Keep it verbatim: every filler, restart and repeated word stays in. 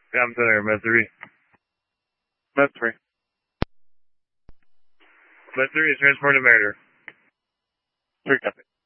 Yeah, I'm there, Med three. Med three. Med three is transporting Meritor. Three copy.